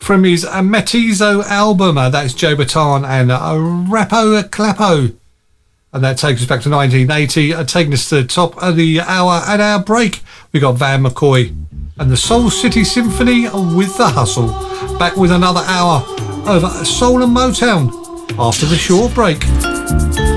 from his Metizo album. That's Joe Bataan and Rappo Clappo. And that takes us back to 1980, taking us to the top of the hour. At our break, we got Van McCoy and the Soul City Symphony with The Hustle. Back with another hour of Soul and Motown after the short break.